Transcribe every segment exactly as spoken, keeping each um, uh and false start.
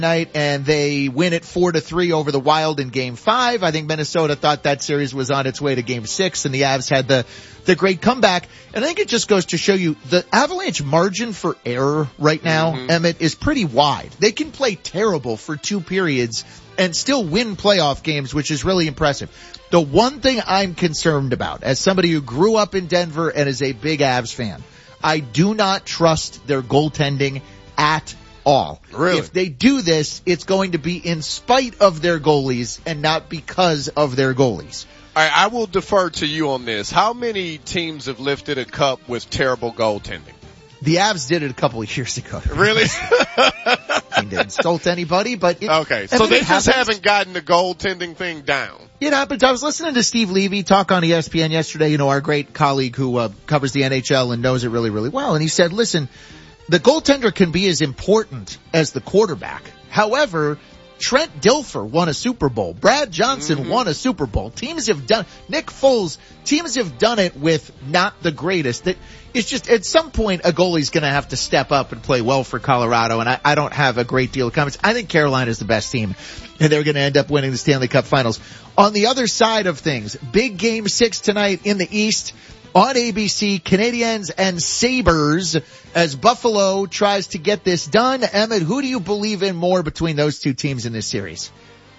night, and they win it four to three over the Wild in game five. I think Minnesota thought that series was on its way to game six, and the Avs had the, the great comeback. And I think it just goes to show you the Avalanche margin for error right now, mm-hmm. Emmett, is pretty wide. They can play terrible for two periods and still win playoff games, which is really impressive. The one thing I'm concerned about, as somebody who grew up in Denver and is a big Avs fan, I do not trust their goaltending at all. Really? If they do this, it's going to be in spite of their goalies and not because of their goalies. All right, I will defer to you on this. How many teams have lifted a cup with terrible goaltending? The Avs did it a couple of years ago. Really? They didn't insult anybody, but it, okay. So they just happens. haven't gotten the goaltending thing down. It happens. I was listening to Steve Levy talk on E S P N yesterday. You know, our great colleague who uh, covers the N H L and knows it really, really well. And he said, "Listen, the goaltender can be as important as the quarterback. However, Trent Dilfer won a Super Bowl. Brad Johnson mm-hmm. won a Super Bowl. Teams have done, Nick Foles, teams have done it with not the greatest. That it's just, at some point, a goalie's going to have to step up and play well for Colorado, and I, I don't have a great deal of comments. I think Carolina is the best team, and they're going to end up winning the Stanley Cup Finals. On the other side of things, big game six tonight in the East. On A B C, Canadiens and Sabres as Buffalo tries to get this done. Emmett, who do you believe in more between those two teams in this series?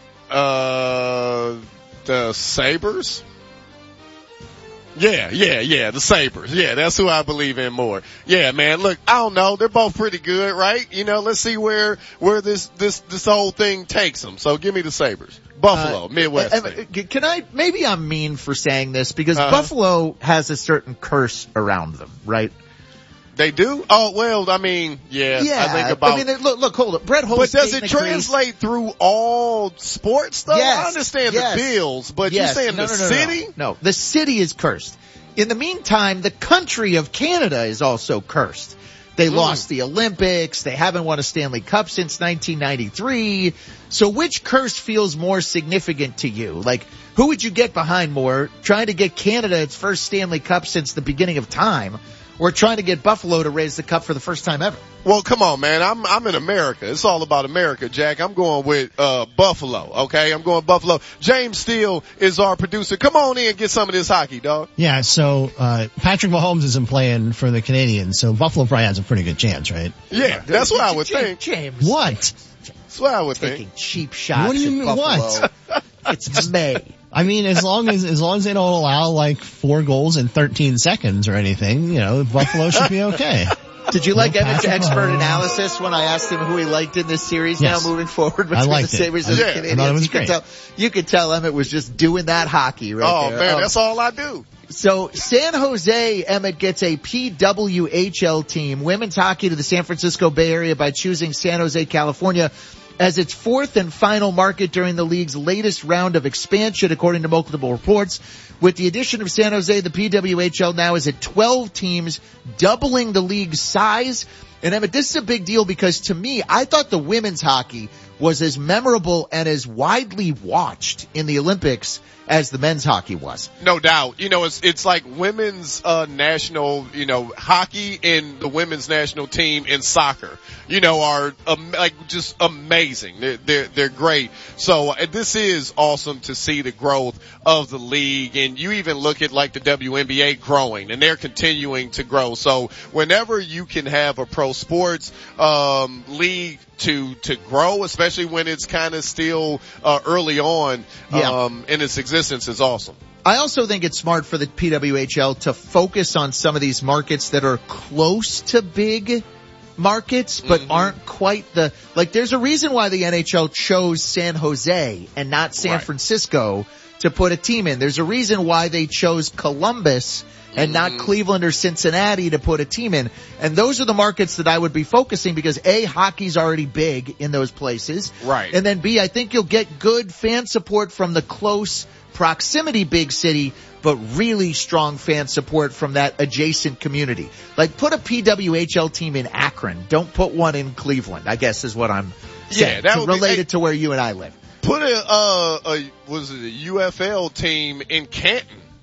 Uh, the Sabres? Yeah, yeah, yeah, the Sabres. Yeah, that's who I believe in more. Yeah, man, look, I don't know. They're both pretty good, right? You know, let's see where, where this, this, this whole thing takes them. So give me the Sabres. Buffalo, uh, Midwest. Uh, can I, maybe I'm mean for saying this because uh-huh. Buffalo has a certain curse around them, right? They do? Oh, well, I mean, yeah. Yeah. I think about. I mean, look, look, hold up. Brett Holtz. But does it translate through all sports though? Yes, I understand yes, the Bills, but yes. you're saying no, the no, no, city? No, no, the city is cursed. In the meantime, the country of Canada is also cursed. They mm. lost the Olympics. They haven't won a Stanley Cup since nineteen ninety-three. So which curse feels more significant to you? Like, who would you get behind more? Trying to get Canada its first Stanley Cup since the beginning of time, or trying to get Buffalo to raise the cup for the first time ever? Well, come on, man. I'm, I'm in America. It's all about America, Jack. I'm going with, uh, Buffalo. Okay. I'm going Buffalo. James Steele is our producer. Come on in and get some of this hockey, dog. Yeah. So, uh, Patrick Mahomes isn't playing for the Canadians. So Buffalo probably has a pretty good chance, right? Yeah. That's what I would James, think. James. What? That's what I would Taking think. cheap shots. What do you at mean? Buffalo. What? It's May. I mean, as long as, as long as they don't allow like four goals in thirteen seconds or anything, you know, Buffalo should be okay. Did you like no Emmett's expert Mahomes. analysis when I asked him who he liked in this series yes. now moving forward between I the liked Sabres it. and Yeah. the Canadiens? I thought it was you great. could tell, you could tell Emmett was just doing that hockey right oh, there. man, Um, that's all I do. So San Jose, Emmett, gets a P W H L team, women's hockey, to the San Francisco Bay Area by choosing San Jose, California as its fourth and final market during the league's latest round of expansion, according to multiple reports. With the addition of San Jose, the P W H L now is at twelve teams, doubling the league's size. And Emmett, this is a big deal because to me, I thought the women's hockey was as memorable and as widely watched in the Olympics as the men's hockey was. No doubt. You know, it's, it's like women's, uh, national, you know, hockey and the women's national team in soccer, you know, are, um, like just amazing. They're, they're, they're great. So uh, this is awesome to see the growth of the league. And you even look at like the W N B A growing and they're continuing to grow. So whenever you can have a pro sports, um, league to, to grow, especially when it's kind of still, uh, early on, yeah. um, in its existence is awesome. I also think it's smart for the P W H L to focus on some of these markets that are close to big markets, but mm-hmm. aren't quite the, like there's a reason why the N H L chose San Jose and not San right. Francisco to put a team in. There's a reason why they chose Columbus and not Cleveland or Cincinnati to put a team in. And those are the markets that I would be focusing because A, hockey's already big in those places. Right. And then B, I think you'll get good fan support from the close proximity big city, but really strong fan support from that adjacent community. Like put a P W H L team in Akron. Don't put one in Cleveland, I guess is what I'm saying. Yeah, that would be related to where you and I live. Put a, uh, a, was it a U F L team in Canton?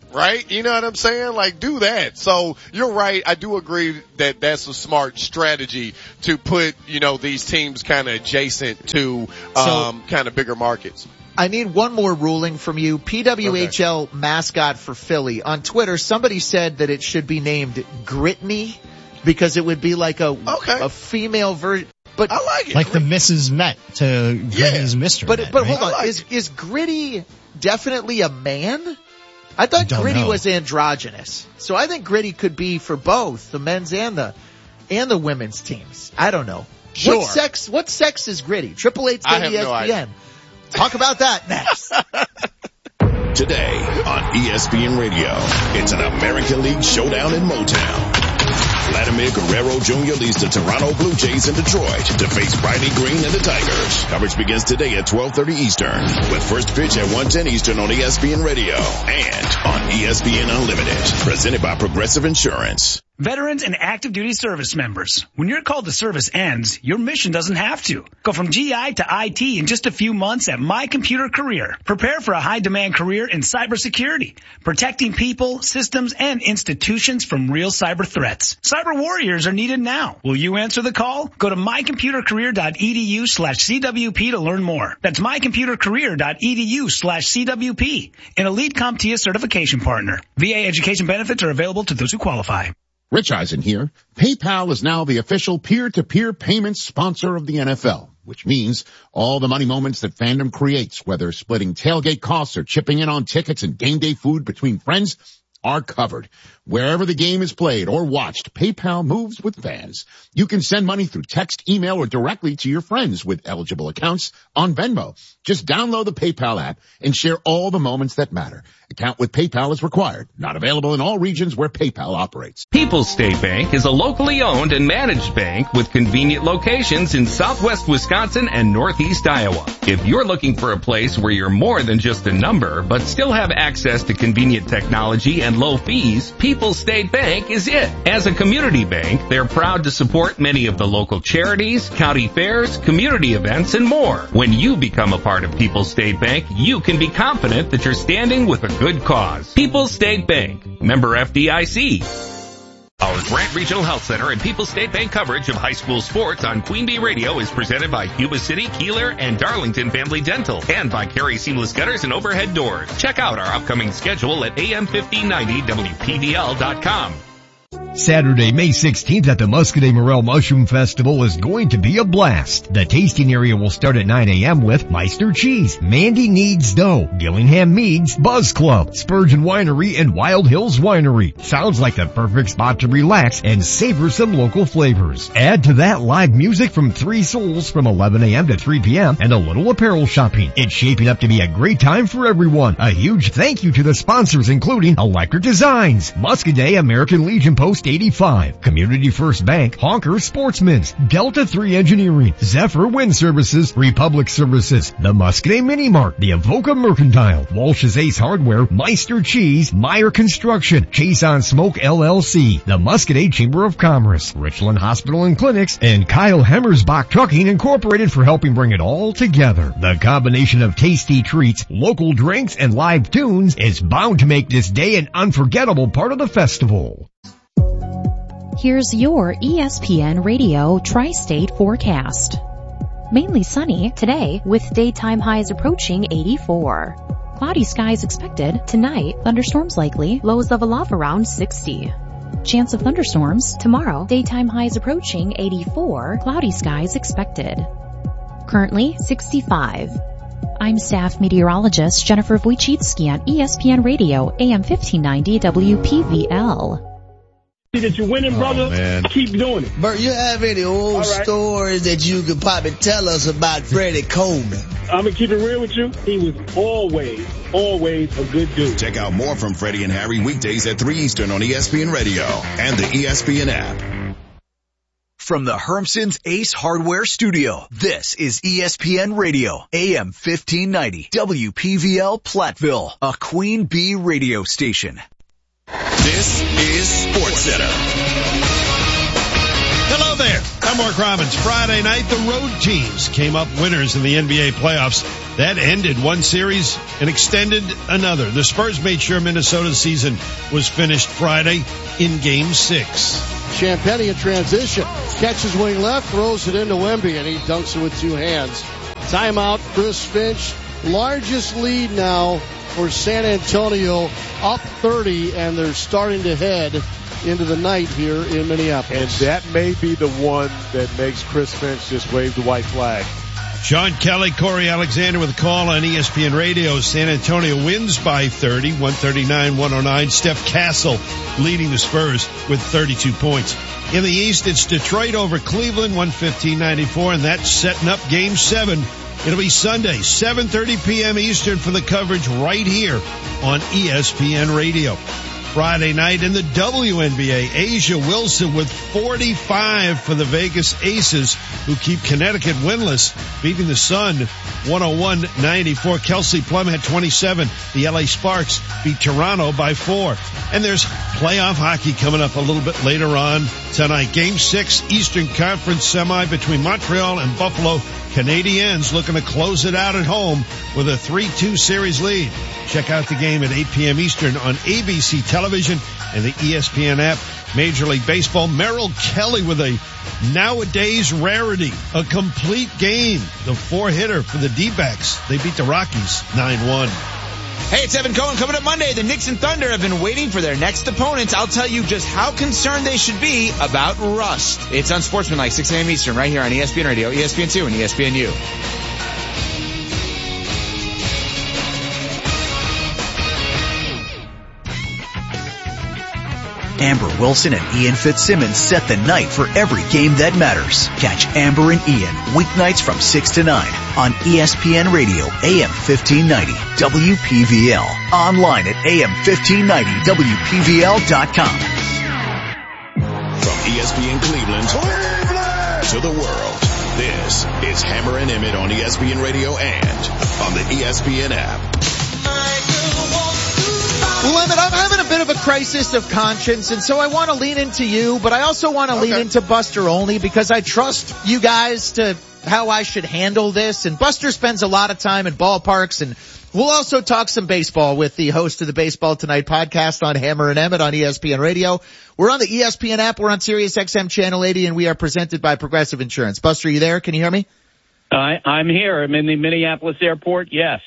right? You know what I'm saying? Like, do that. So you're right. I do agree that that's a smart strategy to put, you know, these teams kind of adjacent to, um, so, kind of bigger markets. I need one more ruling from you. P W H L okay. mascot for Philly. On Twitter, somebody said that it should be named Gritney because it would be like a, okay. a female version. But I like it. Like the Missus Met to Gritty's yeah. Mister But, Met, but right? hold on. Like is, is Gritty definitely a man? I thought Don't Gritty know. was androgynous. So I think Gritty could be for both the men's and the, and the women's teams. I don't know. Sure. What sex, what sex is Gritty? Triple H I have E S P N. no idea. Talk about that next. Today on E S P N Radio, it's an American League showdown in Motown. Vladimir Guerrero Junior leads the Toronto Blue Jays in Detroit to face Riley Green and the Tigers. Coverage begins today at twelve thirty Eastern with first pitch at one ten Eastern on E S P N Radio and on E S P N Unlimited. Presented by Progressive Insurance. Veterans and active duty service members. When your call to service ends, your mission doesn't have to. Go from G I to I T in just a few months at My Computer Career. Prepare for a high-demand career in cybersecurity, protecting people, systems, and institutions from real cyber threats. Cyber warriors are needed now. Will you answer the call? Go to mycomputercareer.edu slash CWP to learn more. That's mycomputercareer.edu slash CWP. An Elite CompTIA certification partner. V A education benefits are available to those who qualify. Rich Eisen here. PayPal is now the official peer-to-peer payments sponsor of the N F L, which means all the money moments that fandom creates, whether splitting tailgate costs or chipping in on tickets and game day food between friends, are covered. Wherever the game is played or watched, PayPal moves with fans. You can send money through text, email, or directly to your friends with eligible accounts on Venmo. Just download the PayPal app and share all the moments that matter. Account with PayPal is required. Not available in all regions where PayPal operates. People's State Bank is a locally owned and managed bank with convenient locations in southwest Wisconsin and northeast Iowa. If you're looking for a place where you're more than just a number, but still have access to convenient technology and low fees, People's State Bank is it. As a community bank, they're proud to support many of the local charities, county fairs, community events, and more. When you become a part of People's State Bank, you can be confident that you're standing with a good cause. People's State Bank, member F D I C. Our Grant Regional Health Center and People's State Bank coverage of high school sports on Queen Bee Radio is presented by Yuba City, Keeler, and Darlington Family Dental, and by Carey Seamless Gutters and Overhead Doors. Check out our upcoming schedule at A M fifteen ninety W P V L dot com. Saturday, May sixteenth at the Muscadet Morel Mushroom Festival is going to be a blast. The tasting area will start at nine a.m. with Meister Cheese, Mandy Needs Dough, Gillingham Meads, Buzz Club, Spurgeon Winery, and Wild Hills Winery. Sounds like the perfect spot to relax and savor some local flavors. Add to that live music from Three Souls from eleven a.m. to three p.m. and a little apparel shopping. It's shaping up to be a great time for everyone. A huge thank you to the sponsors including Electric Designs, Muscadet American Legion Post eighty-five, Community First Bank, Honker Sportsman's, Delta three Engineering, Zephyr Wind Services, Republic Services, the Muscadet Mini Mart, the Avoca Mercantile, Walsh's Ace Hardware, Meister Cheese, Meyer Construction, Chase on Smoke L L C, the Muscadet Chamber of Commerce, Richland Hospital and Clinics, and Kyle Hemmersbach Trucking Incorporated for helping bring it all together. The combination of tasty treats, local drinks, and live tunes is bound to make this day an unforgettable part of the festival. Here's your E S P N Radio Tri-State forecast. Mainly sunny today with daytime highs approaching eighty-four. Cloudy skies expected tonight, thunderstorms likely, lows level off around sixty. Chance of thunderstorms tomorrow, daytime highs approaching eighty-four, cloudy skies expected. Currently sixty-five. I'm staff meteorologist Jennifer Wojcicki on E S P N Radio, A M fifteen ninety W P V L. That you're winning, brother. Oh, man. Keep doing it. Bert, you have any old right. stories that you could probably tell us about Freddie Coleman? I'm going to keep it real with you. He was always, always a good dude. Check out more from Freddie and Harry weekdays at three Eastern on E S P N Radio and the E S P N app. From the Hermson's Ace Hardware Studio, this is E S P N Radio, A M fifteen ninety, W P V L Platteville, a Queen Bee radio station. This is SportsCenter. Hello there. I'm Mark Robbins. Friday night, the road teams came up winners in the N B A playoffs. That ended one series and extended another. The Spurs made sure Minnesota's season was finished Friday in game six. Champagny in transition. Catches wing left, throws it into Wemby, and he dunks it with two hands. Timeout, Chris Finch. Largest lead now for San Antonio, up thirty, and they're starting to head into the night here in Minneapolis. And that may be the one that makes Chris Finch just wave the white flag. Sean Kelly, Corey Alexander with a call on E S P N Radio. San Antonio wins by thirty, one thirty-nine one oh nine. Steph Castle leading the Spurs with thirty-two points. In the East, it's Detroit over Cleveland, one fifteen ninety-four, and that's setting up Game seven. It'll be Sunday, seven thirty p.m. Eastern for the coverage right here on E S P N Radio. Friday night in the W N B A, Asia Wilson with forty-five for the Vegas Aces, who keep Connecticut winless, beating the Sun one oh one ninety-four. Kelsey Plum had twenty-seven. The L A Sparks beat Toronto by four. And there's playoff hockey coming up a little bit later on tonight. Game six, Eastern Conference semi between Montreal and Buffalo. Canadiens looking to close it out at home with a three two series lead. Check out the game at eight p.m. Eastern on A B C Television and the E S P N app. Major League Baseball, Merrill Kelly with a nowadays rarity, a complete game. The four-hitter for the D-backs. They beat the Rockies nine one. Hey, it's Evan Cohen. Coming up Monday, the Knicks and Thunder have been waiting for their next opponents. I'll tell you just how concerned they should be about rust. It's Unsportsmanlike, six a.m. Eastern, right here on E S P N Radio, E S P N two, and E S P N U. Amber Wilson and Ian Fitzsimmons set the night for every game that matters. Catch Amber and Ian weeknights from six to nine on E S P N Radio, A M fifteen ninety, W P V L. Online at A M fifteen ninety W P V L dot com. From E S P N Cleveland, Cleveland to the world, this is Hammer and Emmett on E S P N Radio and on the E S P N app. Well, Emmett, I'm having a bit of a crisis of conscience, and so I want to lean into you, but I also want to okay. lean into Buster Olney because I trust you guys to how I should handle this. And Buster spends a lot of time in ballparks, and we'll also talk some baseball with the host of the Baseball Tonight podcast on Hammer and Emmett on E S P N Radio. We're on the E S P N app. We're on Sirius X M Channel eighty, and we are presented by Progressive Insurance. Buster, are you there? Can you hear me? I, I'm here. I'm in the Minneapolis airport. Yes.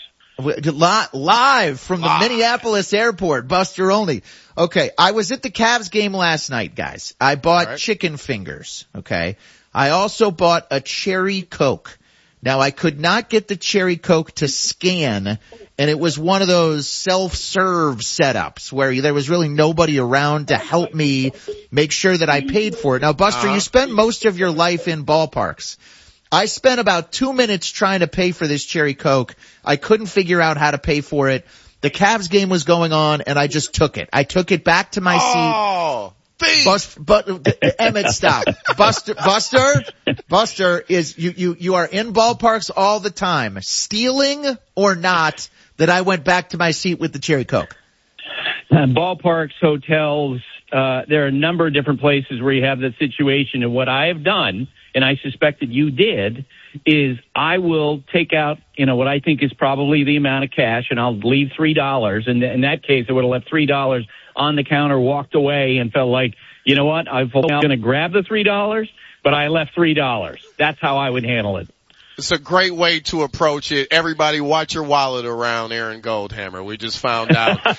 Live from the live. Minneapolis airport, Buster Olney. Okay, I was at the Cavs game last night, guys. I bought right. chicken fingers, okay? I also bought a cherry Coke. Now, I could not get the cherry Coke to scan, and it was one of those self-serve setups where there was really nobody around to help me make sure that I paid for it. Now, Buster, uh-huh. you spend most of your life in ballparks. I spent about two minutes trying to pay for this cherry Coke. I couldn't figure out how to pay for it. The Cavs game was going on, and I just took it. I took it back to my oh, seat. Bust, but Emmett, stop. Buster, Buster, Buster is you you you are in ballparks all the time, stealing or not. That I went back to my seat with the cherry Coke. Uh, ballparks, hotels. Uh, there are a number of different places where you have that situation, and what I have done, and I suspect that you did, is I will take out, you know, what I think is probably the amount of cash, and I'll leave three dollars. And in that case, I would have left three dollars on the counter, walked away, and felt like, you know what, I'm going to grab the three dollars, but I left three dollars. That's how I would handle it. It's a great way to approach it. Everybody watch your wallet around Aaron Goldhammer. We just found out uh,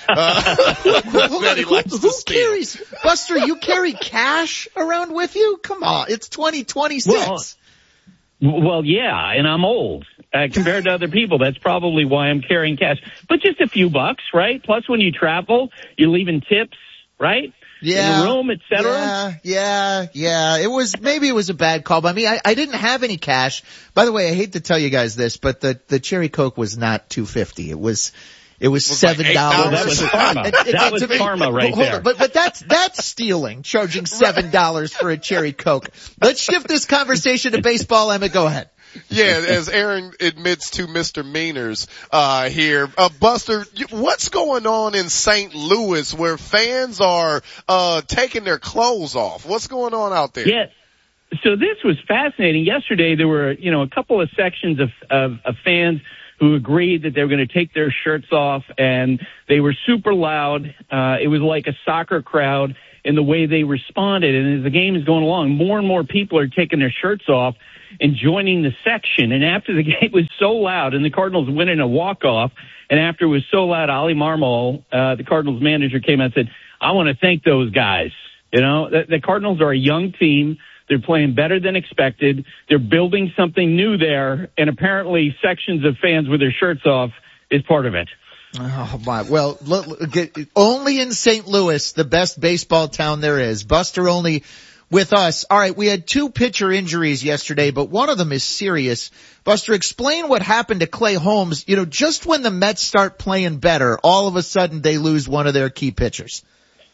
that he likes who, to who steal. Carries, Buster, you carry cash around with you? Come on, it's twenty twenty-six. Well, well yeah, and I'm old uh, compared to other people. That's probably why I'm carrying cash. But just a few bucks, right? Plus, when you travel, you're leaving tips, right? Yeah. In the room, et cetera. Yeah, yeah, yeah. It was, maybe it was a bad call by me. I, I didn't have any cash. By the way, I hate to tell you guys this, but the, the cherry Coke was not two fifty. It was, it was seven dollars. That was karma. It, it, that was karma right hold there. On, but, but that's, that's stealing, charging seven dollars for a cherry Coke. Let's shift this conversation to baseball. Emma, go ahead. Yeah, as Aaron admits to misdemeanors uh here. Uh Buster, what's going on in Saint Louis where fans are uh taking their clothes off? What's going on out there? Yeah. so this was fascinating. Yesterday, there were, you know, a couple of sections of, of, of fans who agreed that they were going to take their shirts off, and they were super loud. Uh, it was like a soccer crowd in the way they responded. And as the game is going along, more and more people are taking their shirts off and joining the section. And after the game was so loud, and the Cardinals winning a walk-off, and after it was so loud, Ollie Marmol, uh, the Cardinals manager, came out and said, I want to thank those guys. You know, the, the Cardinals are a young team. They're playing better than expected. They're building something new there, and apparently sections of fans with their shirts off is part of it. Oh my! Well, look, get, only in Saint Louis, the best baseball town there is. Buster Olney with us. All right, we had two pitcher injuries yesterday, but one of them is serious. Buster, explain what happened to Clay Holmes. You know, just when the Mets start playing better, all of a sudden they lose one of their key pitchers.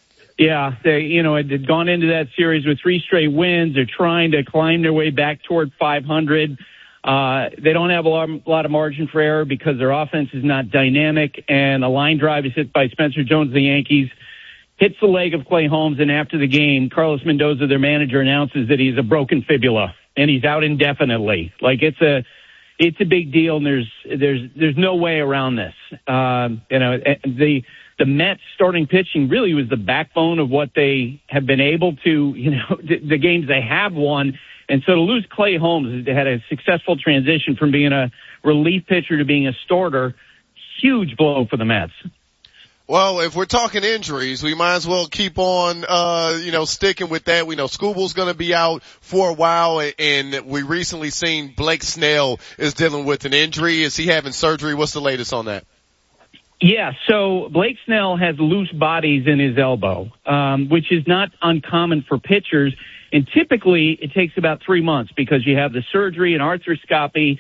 Yeah, they, you know, it had gone into that series with three straight wins. They're trying to climb their way back toward five hundred. Uh, they don't have a lot, a lot of margin for error because their offense is not dynamic, and a line drive is hit by Spencer Jones of the Yankees, hits the leg of Clay Holmes, and after the game, Carlos Mendoza, their manager, announces that he's a broken fibula, and he's out indefinitely. Like, it's a, it's a big deal, and there's, there's, there's no way around this. Um, you know, the, The Mets starting pitching really was the backbone of what they have been able to, you know, the, the games they have won. And so to lose Clay Holmes, they had a successful transition from being a relief pitcher to being a starter. Huge blow for the Mets. Well, if we're talking injuries, we might as well keep on, uh, you know, sticking with that. We know Scooble's going to be out for a while, and we recently seen Blake Snell is dealing with an injury. Is he having surgery? What's the latest on that? Yeah, so Blake Snell has loose bodies in his elbow, um, which is not uncommon for pitchers. And typically it takes about three months because you have the surgery and arthroscopy,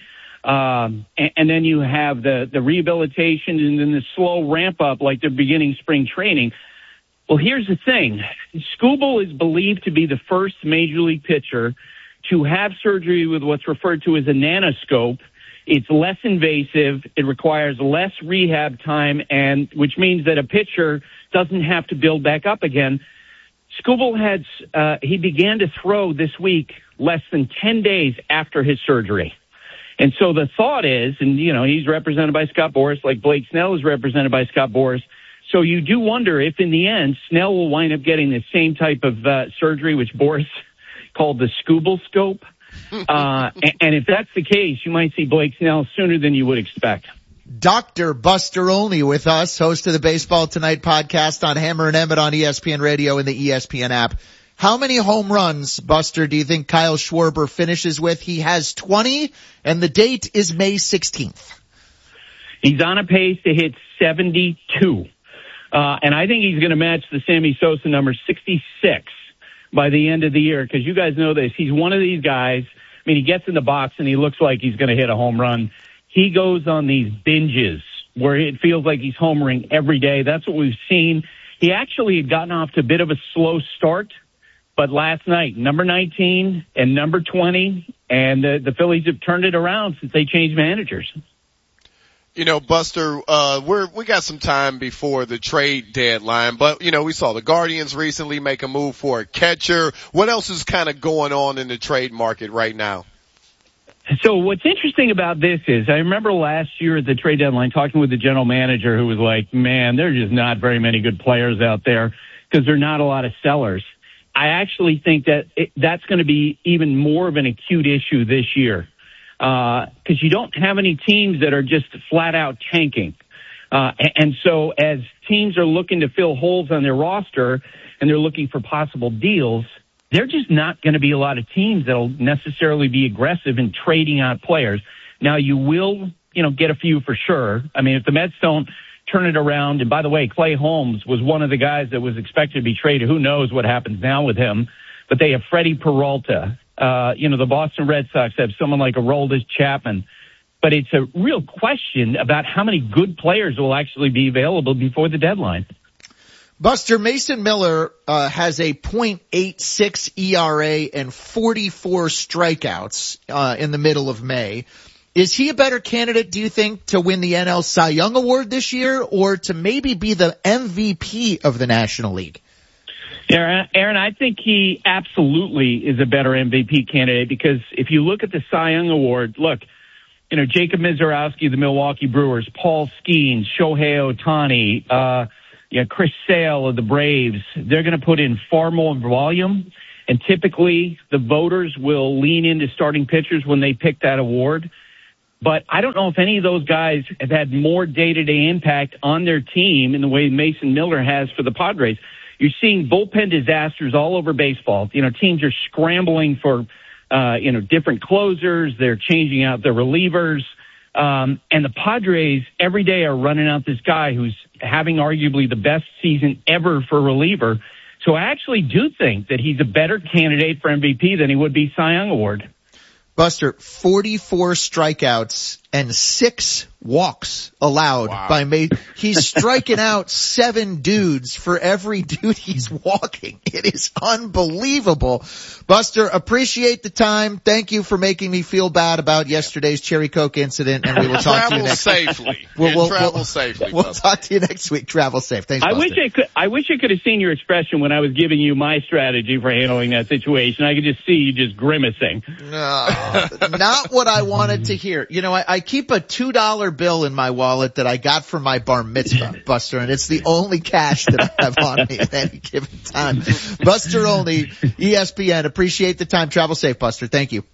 um, and, and then you have the, the rehabilitation and then the slow ramp up like they're beginning spring training. Well, here's the thing. Scooble is believed to be the first major league pitcher to have surgery with what's referred to as a nanoscope. It's less invasive. It requires less rehab time, and which means that a pitcher doesn't have to build back up again. Scooble had, uh, he began to throw this week less than ten days after his surgery. And so the thought is, and you know, he's represented by Scott Boras, like Blake Snell is represented by Scott Boras. So you do wonder if in the end, Snell will wind up getting the same type of, uh, surgery, which Boras called the Scooble scope. Uh, and, and if that's the case, you might see Blake Snell sooner than you would expect. Doctor Buster Olney with us, host of the Baseball Tonight podcast on Hammer and Emmett on E S P N Radio and the E S P N app. How many home runs, Buster, do you think Kyle Schwarber finishes with? He has twenty, and the date is May sixteenth. He's on a pace to hit seventy-two. Uh, and I think he's going to match the Sammy Sosa number sixty-six by the end of the year, because you guys know this. He's one of these guys. I mean, he gets in the box and he looks like he's going to hit a home run. He goes on these binges where it feels like he's homering every day. That's what we've seen. He actually had gotten off to a bit of a slow start, but last night, number nineteen and number twenty, and the, the Phillies have turned it around since they changed managers. You know, Buster, uh, we're, we got some time before the trade deadline, but, you know, we saw the Guardians recently make a move for a catcher. What else is kind of going on in the trade market right now? So what's interesting about this is I remember last year at the trade deadline talking with the general manager who was like, man, there's just not very many good players out there because there are not a lot of sellers. I actually think that it, that's going to be even more of an acute issue this year. Uh, cause you don't have any teams that are just flat out tanking. Uh, and so as teams are looking to fill holes on their roster and they're looking for possible deals, they're just not going to be a lot of teams that'll necessarily be aggressive in trading out players. Now you will, you know, get a few for sure. I mean, if the Mets don't turn it around, and by the way, Clay Holmes was one of the guys that was expected to be traded. Who knows what happens now with him, but they have Freddie Peralta. Uh, you know, the Boston Red Sox have someone like Aroldis Chapman. But it's a real question about how many good players will actually be available before the deadline. Buster, Mason Miller uh, has a point eight six E R A and forty-four strikeouts uh, in the middle of May. Is he a better candidate, do you think, to win the N L Cy Young Award this year or to maybe be the M V P of the National League? Aaron, Aaron, I think he absolutely is a better M V P candidate because if you look at the Cy Young Award, look, you know, Jacob Mizorowski of the Milwaukee Brewers, Paul Skeens, Shohei Ohtani, uh, yeah, Chris Sale of the Braves, they're going to put in far more volume. And typically the voters will lean into starting pitchers when they pick that award. But I don't know if any of those guys have had more day-to-day impact on their team in the way Mason Miller has for the Padres. You're seeing bullpen disasters all over baseball. You know, teams are scrambling for, uh, you know, different closers. They're changing out their relievers. Um, and the Padres every day are running out this guy who's having arguably the best season ever for a reliever. So I actually do think that he's a better candidate for M V P than he would be Cy Young Award. Buster, forty-four strikeouts and six walks allowed wow. by May. He's striking out seven dudes for every dude he's walking. It is unbelievable. Buster, appreciate the time. Thank you for making me feel bad about yesterday's Cherry Coke incident, and we will talk travel to you next safely. week. We'll, we'll, travel we'll, safely. We'll talk to you next week. Travel safe. Thanks, I Buster. wish I could. I wish I could have seen your expression when I was giving you my strategy for handling that situation. I could just see you just grimacing. No, not what I wanted to hear. You know, I, I keep a two dollar bill in my wallet that I got for my bar mitzvah, Buster, and it's the only cash that I have on me at any given time. Buster Olney, E S P N. Appreciate the time. Travel safe, Buster. Thank you.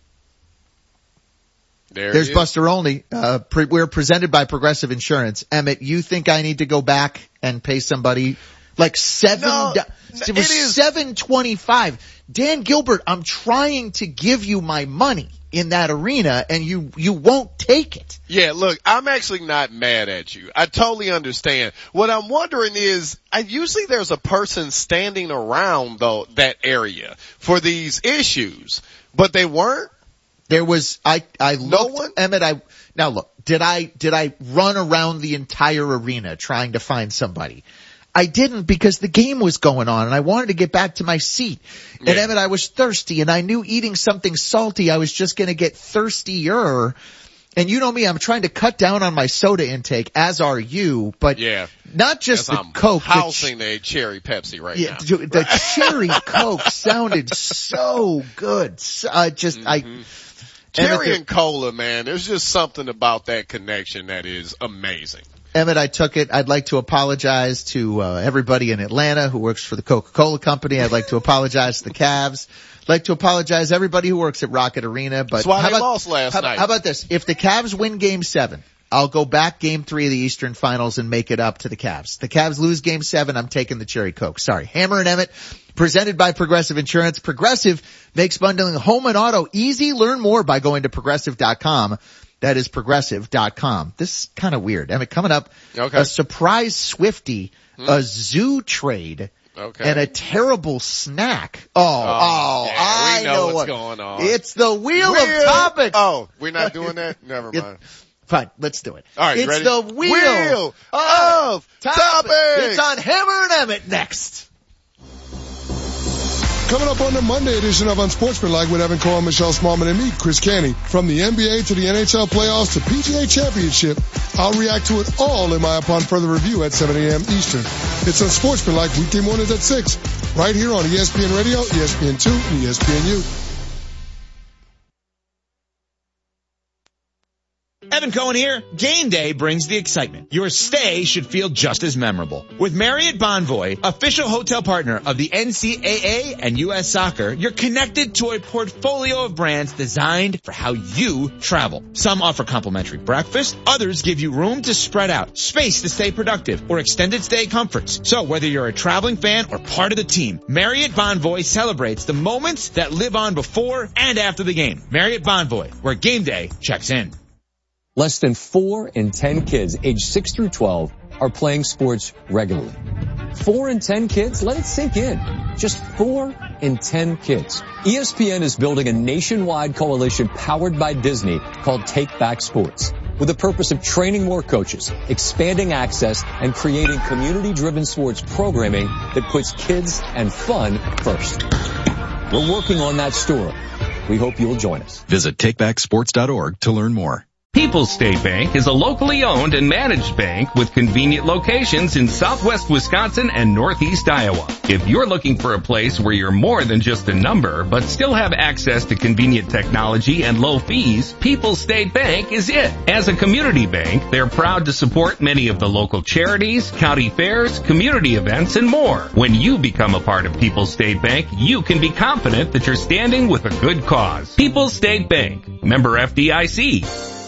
There There's Buster Olney. Uh, pre- we're presented by Progressive Insurance. Emmett, you think I need to go back and pay somebody like seven? No, do- it was it is- seven twenty-five. Dan Gilbert, I'm trying to give you my money in that arena, and you you won't take it. Yeah, look, I'm actually not mad at you. I totally understand. What I'm wondering is, I usually there's a person standing around though that area for these issues, but they weren't. There was I I looked, No one? Emmett. I now look. Did I did I run around the entire arena trying to find somebody? I didn't because the game was going on and I wanted to get back to my seat. And Yeah. Emmett, I was thirsty and I knew eating something salty, I was just going to get thirstier. And you know me, I'm trying to cut down on my soda intake, as are you, but Yeah. not just Yes, the I'm Coke. the housing a cherry Pepsi right yeah, now. the the cherry Coke sounded so good. So, uh, just, I, Mm-hmm. Emmett, Cherry there- and cola, man. There's just something about that connection that is amazing. Emmett, I took it. I'd like to apologize to uh, everybody in Atlanta who works for the Coca-Cola company. I'd like to apologize to the Cavs. I'd like to apologize to everybody who works at Rocket Arena. But That's why how they about, lost last how, night. How about this? If the Cavs win Game Seven, I'll go back Game Three of the Eastern Finals and make it up to the Cavs. The Cavs lose Game Seven, I'm taking the Cherry Coke. Sorry, Hammer and Emmett, presented by Progressive Insurance. Progressive makes bundling home and auto easy. Learn more by going to progressive dot com. That is progressive dot com. This is kind of weird. Emmett, coming up, Okay. a surprise Swiftie, Hmm. a zoo trade, Okay. and a terrible snack. Oh, oh, yeah, I we know what's what, going on. It's the wheel, Wheel. of topics. Oh, we're not doing that? Never It- mind. Fine, let's do it. All right, it's ready? the wheel, Wheel of, of topics. topics. It's on Hammer and Emmett next. Coming up on the Monday edition of Unsportsmanlike with Evan Cohen, Michelle Smallman, and me, Chris Canny. From the N B A to the N H L playoffs to P G A Championship, I'll react to it all in my upon further review at seven a.m. Eastern. It's Unsportsmanlike weekday mornings at six, right here on E S P N Radio, E S P N two, and E S P N U. Evan Cohen here. Game day brings the excitement. Your stay should feel just as memorable. With Marriott Bonvoy, official hotel partner of the N C double A and U S Soccer, you're connected to a portfolio of brands designed for how you travel. Some offer complimentary breakfast, others give you room to spread out, space to stay productive, or extended stay comforts. So whether you're a traveling fan or part of the team, Marriott Bonvoy celebrates the moments that live on before and after the game. Marriott Bonvoy, where game day checks in. Less than four in ten kids aged six through twelve are playing sports regularly. Four in ten kids? Let it sink in. Just four in ten kids. E S P N is building a nationwide coalition powered by Disney called Take Back Sports, with the purpose of training more coaches, expanding access, and creating community-driven sports programming that puts kids and fun first. We're working on that story. We hope you'll join us. Visit take back sports dot org to learn more. People's State Bank is a locally owned and managed bank with convenient locations in southwest Wisconsin and northeast Iowa. If you're looking for a place where you're more than just a number, but still have access to convenient technology and low fees, People's State Bank is it. As a community bank, they're proud to support many of the local charities, county fairs, community events, and more. When you become a part of People's State Bank, you can be confident that you're standing with a good cause. People's State Bank, member F D I C.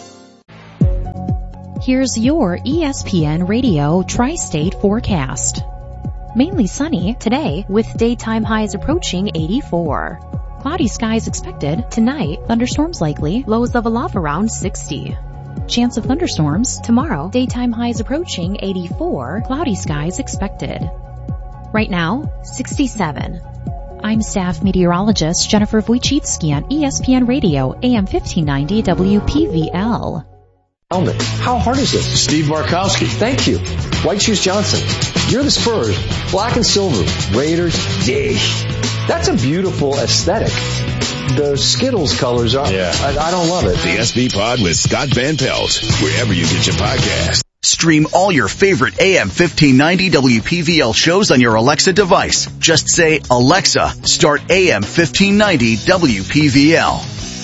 Here's your E S P N Radio Tri-State forecast. Mainly sunny today with daytime highs approaching eighty-four. Cloudy skies expected tonight. Thunderstorms likely. Lows level off around sixty. Chance of thunderstorms tomorrow. Daytime highs approaching eighty-four. Cloudy skies expected. Right now, sixty-seven. I'm staff meteorologist Jennifer Wojcicki on E S P N Radio, A M fifteen ninety W P V L. Helmet. How hard is this? Steve Markowski. Thank you. White Shoes Johnson. You're the Spurs. Black and silver. Raiders. Dig. That's a beautiful aesthetic. The Skittles colors are, yeah. I, I don't love it. The S B Pod with Scott Van Pelt, wherever you get your podcast. Stream all your favorite A M fifteen ninety W P V L shows on your Alexa device. Just say, Alexa, start A M fifteen ninety W P V L.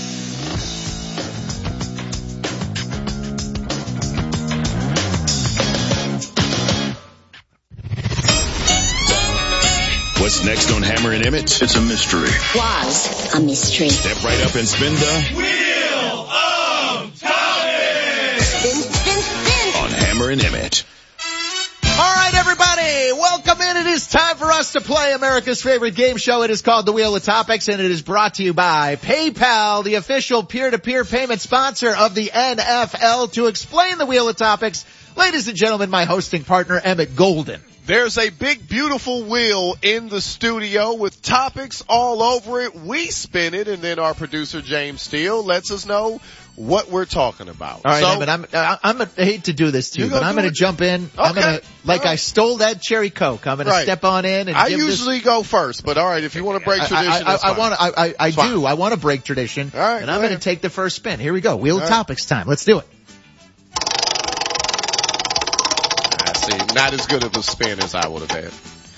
What's next on Hammer and Emmett? It's a mystery. Was a mystery. Step right up and spin the Wheel of Time. Spin, spin, spin. On Hammer and Emmett. All right, everybody, welcome in. It is time for us to play America's favorite game show. It is called The Wheel of Topics, and it is brought to you by PayPal, the official peer-to-peer payment sponsor of the N F L. To explain The Wheel of Topics, ladies and gentlemen, my hosting partner, Emmett Golden. There's a big, beautiful wheel in the studio with topics all over it. We spin it, and then our producer, James Steele, lets us know what we're talking about. All right, so, Emmett, I'm, I'm, I hate to do this to you, but I'm going to jump in. Okay. I'm going to, like right. I stole that cherry Coke, I'm going right. to step on in and I give usually this... go first, but all right, if you want to break tradition, I, I, that's I, fine. I want I, I, I do. Fine. I want to break tradition, all right, and I'm going to take the first spin. Here we go. Wheel all of right. Topics time. Let's do it. Not as good of a spin as I would have had.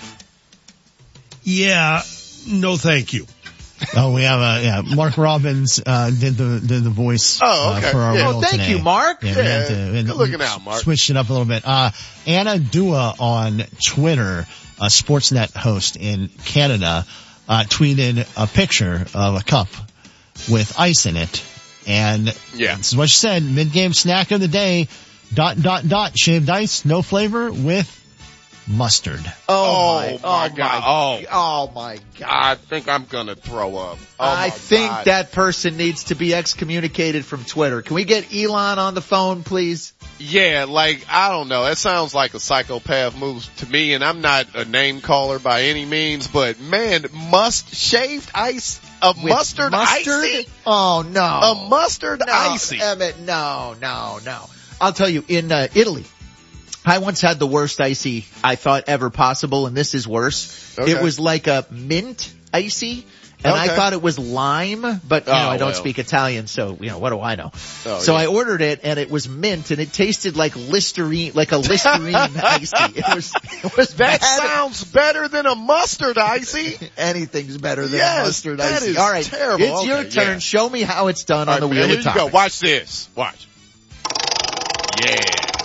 Yeah, no thank you. Oh, we have a, yeah, Mark Robbins, uh, did the, did the voice, oh, okay. uh, for our yeah. wheel Oh, thank today. you, Mark. Yeah, yeah. we had to, and good looking out, Mark. Switched it up a little bit. Uh, Anna Dua on Twitter, a Sportsnet host in Canada, uh, tweeted a picture of a cup with ice in it. And yeah. this is what she said, mid-game snack of the day, dot, dot, dot, shaved ice, no flavor with mustard. Oh, oh my, my oh God. my, oh. oh my God. I think I'm going to throw up. Oh I my think God. that person needs to be excommunicated from Twitter. Can we get Elon on the phone, please? Yeah, like, I don't know. That sounds like a psychopath move to me, and I'm not a name caller by any means, but man, must shaved ice, a With mustard, mustard icy? Oh no. A mustard no, icy. Emmett, no, no, no. I'll tell you, in uh, Italy, I once had the worst icy I thought ever possible, and this is worse. Okay. It was like a mint icy, and okay. I thought it was lime, but you know, oh, I don't well. speak Italian, so you know, what do I know? Oh, so yeah. I ordered it, and it was mint, and it tasted like Listerine, like a Listerine icy. It was, it was That bad. sounds better than a mustard icy. Anything's better than yes, a mustard that icy. is All right, terrible. it's okay, your turn. Yeah. Show me how it's done All on the right, Wheel here of you Topics. go. Watch this. Watch. Yeah.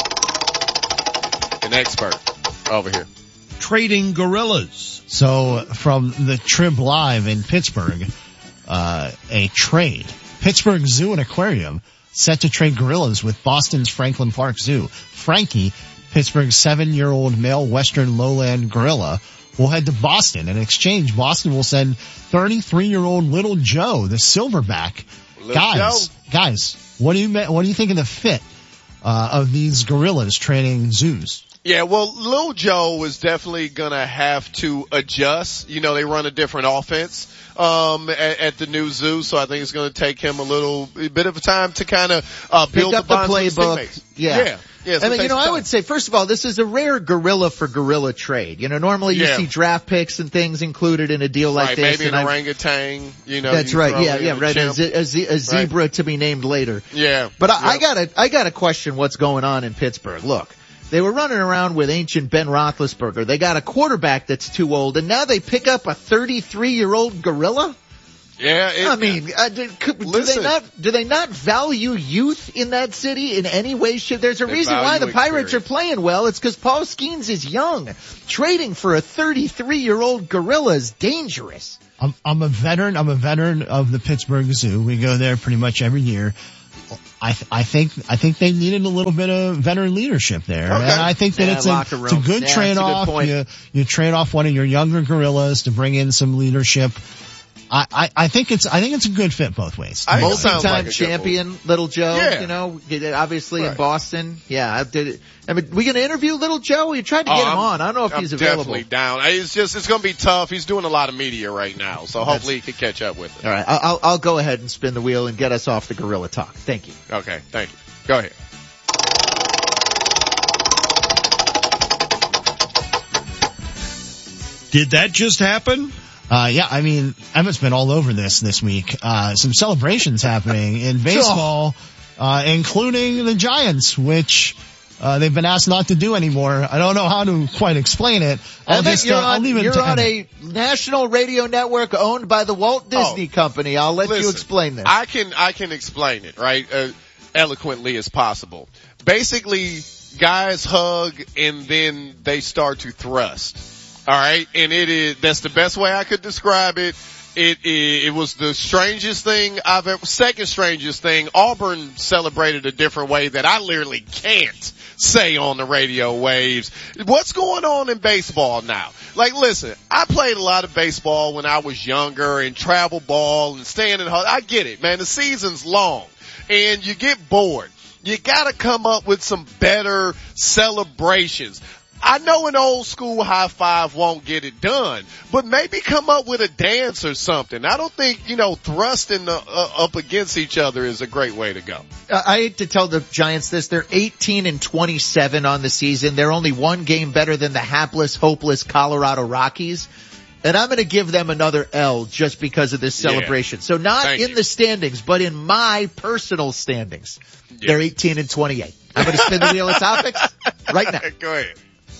An expert over here. Trading gorillas. So from the Trib Live in Pittsburgh, uh, a trade. Pittsburgh Zoo and Aquarium set to trade gorillas with Boston's Franklin Park Zoo. Frankie, Pittsburgh's seven-year-old male western lowland gorilla, will head to Boston. In exchange, Boston will send thirty-three-year-old Little Joe, the silverback. Little guys, Joe. guys, what do you what do you think of the fit uh, of these gorillas trading zoos? Yeah, well, Lil Joe is definitely gonna have to adjust. You know, they run a different offense, um, at, at the new zoo, so I think it's gonna take him a little a bit of a time to kind of, uh, build Pick up the bonds the with his playbook. teammates. Yeah. Yeah. Yeah, so I mean, you know, time. I would say, first of all, this is a rare gorilla for gorilla trade. You know, normally you yeah. see draft picks and things included in a deal like right, this. Maybe and an I've, orangutan, you know. That's you right. Yeah, yeah, right. A, a, a, a zebra right. to be named later. Yeah. But I, yep. I gotta, I gotta question what's going on in Pittsburgh. Look, they were running around with ancient Ben Roethlisberger. They got a quarterback that's too old, and now they pick up a thirty-three-year-old gorilla? Yeah, it, I mean, uh, do, do they not do they not value youth in that city in any way? Shape? There's a reason why the Pirates experience. are playing well. It's because Paul Skeens is young. Trading for a thirty-three-year-old gorilla is dangerous. I'm, I'm a veteran. I'm a veteran of the Pittsburgh Zoo. We go there pretty much every year. I, th- I think I think they needed a little bit of veteran leadership there, okay. and I think that yeah, it's, a, it's a good yeah, trade off. Good you, you trade off one of your younger gorillas to bring in some leadership. I, I, I think it's I think it's a good fit both ways. Multi-time like champion, Little Joe. Yeah. You know, obviously right. in Boston. Yeah, I did it. I mean, we gonna interview Little Joe? You tried to oh, get him I'm, on. I don't know if I'm he's available. Definitely down. It's just it's gonna be tough. He's doing a lot of media right now, so That's, hopefully he can catch up with it. All right, I'll I'll go ahead and spin the wheel and get us off the gorilla talk. Thank you. Okay, thank you. Go ahead. Did that just happen? Uh, yeah, I mean, Emmett's been all over this this week. Uh, some celebrations happening in baseball, uh, including the Giants, which, uh, they've been asked not to do anymore. I don't know how to quite explain it. I'll Emmett, just, you're uh, I'll on, leave it you're to on Emmett. a national radio network owned by the Walt Disney Oh, Company. I'll let listen, you explain this. I can, I can explain it, right? Uh, eloquently as possible. Basically, guys hug and then they start to thrust. All right, and it is that's the best way I could describe it. It it, it was the strangest thing I've ever, second strangest thing. Auburn celebrated a different way that I literally can't say on the radio waves. What's going on in baseball now? Like, listen, I played a lot of baseball when I was younger and travel ball and staying in. I get it, man. The season's long and you get bored. You gotta come up with some better celebrations. I know an old school high five won't get it done, but maybe come up with a dance or something. I don't think, you know, thrusting the, uh, up against each other is a great way to go. Uh, I hate to tell the Giants this. They're eighteen and twenty-seven on the season. They're only one game better than the hapless, hopeless Colorado Rockies. And I'm going to give them another L just because of this celebration. Yeah. So not Thank in you. the standings, but in my personal standings. Yeah. They're eighteen and twenty-eight. I'm going to spin the wheel of topics right now. Go ahead.